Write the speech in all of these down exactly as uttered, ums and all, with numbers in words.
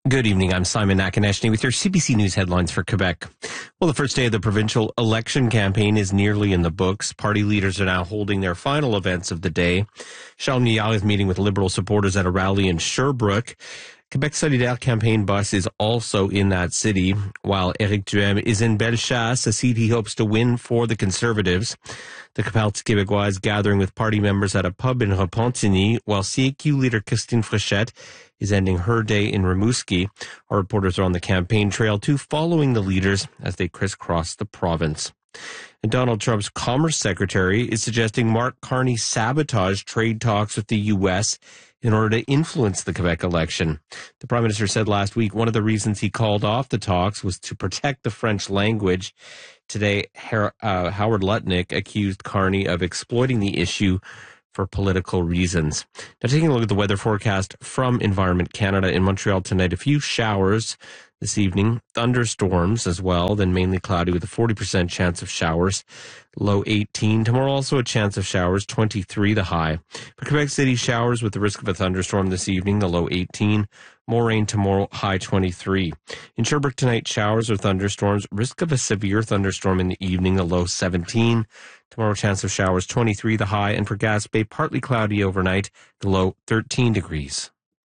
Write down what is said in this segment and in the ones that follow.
Good evening. I'm Simon Nakaneshny with your C B C News headlines for Quebec. Well, the first day of the provincial election campaign is nearly in the books. Party leaders are now holding their final events of the day. Charles Milliard is meeting with Liberal supporters at a rally in Sherbrooke. Quebec Solidaire campaign bus is also in that city, while Éric Duhem is in Bellechasse, a seat he hopes to win for the Conservatives. The Parti Québécois is gathering with party members at a pub in Repentigny, while C A Q leader Christine Fréchette is ending her day in Rimouski. Our reporters are on the campaign trail, too, following the leaders as they crisscross the province. And Donald Trump's Commerce Secretary is suggesting Mark Carney sabotage trade talks with the U S in order to influence the Quebec election. The Prime Minister said last week one of the reasons he called off the talks was to protect the French language. Today, uh, Howard Lutnick accused Carney of exploiting the issue for political reasons. Now, taking a look at the weather forecast from Environment Canada. In Montreal tonight, a few showers this evening, thunderstorms as well, then mainly cloudy with a forty percent chance of showers, low eighteen. Tomorrow also a chance of showers, twenty-three the high. For Quebec City, showers with the risk of a thunderstorm this evening, the low eighteen. More rain tomorrow, high twenty-three. In Sherbrooke tonight, showers or thunderstorms, risk of a severe thunderstorm in the evening, the low seventeen. Tomorrow, chance of showers, twenty-three the high. And for Gaspé, partly cloudy overnight, the low thirteen degrees.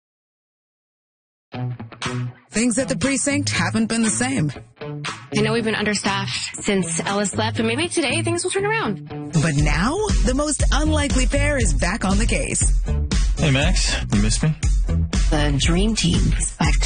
Things at the precinct haven't been the same. I know we've been understaffed since Ellis left, but maybe today things will turn around. But now, the most unlikely pair is back on the case. Hey, Max, you missed me? The dream team is